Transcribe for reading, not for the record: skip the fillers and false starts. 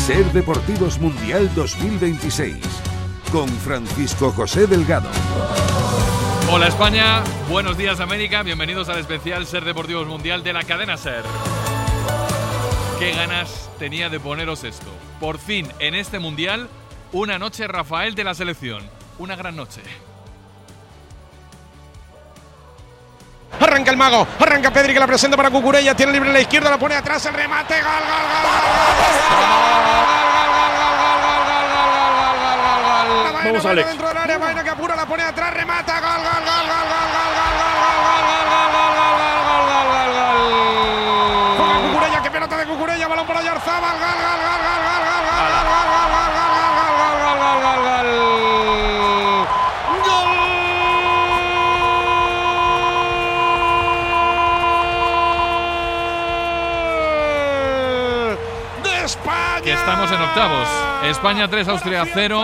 Ser Deportivos Mundial 2026 con Francisco José Delgado. Hola España, buenos días América, bienvenidos al especial Ser Deportivos Mundial de la cadena Ser. Qué ganas tenía de poneros esto. Por fin, en este Mundial, una noche Rafael de la selección. Una gran noche. Arranca el mago, arranca Pedri que la presenta para Cucurella, tiene libre a la izquierda, la pone atrás, el remate, gol, Vamos, Alex. Dentro del área, Vaina que apura, la pone atrás, remata, gol. Juega Cucurella, qué pelota de Cucurella, balón para Oyarzábal, Que estamos en octavos. España 3, Austria 0.